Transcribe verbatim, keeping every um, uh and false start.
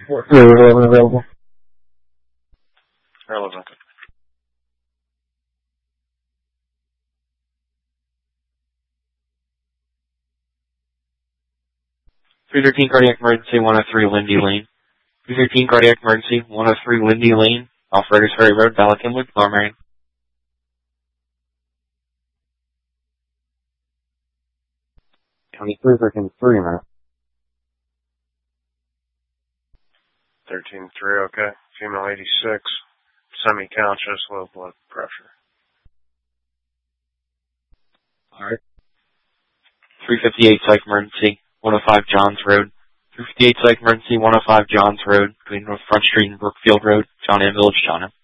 four three eleven available. Relevant. three thirteen cardiac emergency, one oh three Lindy Lane. three thirteen cardiac emergency, one oh three Lindy Lane, off Riders Ferry Road, Ballackin Loop, Lower Marion. County three thirteen three minute. thirteen three, okay. Female eighty-six, semi-conscious, low blood pressure. Alright. three fifty-eight psych emergency, one oh five Johns Road. three fifty-eight psych emergency, one oh five Johns Road, between North Front Street and Brookfield Road, John M. Village, John M.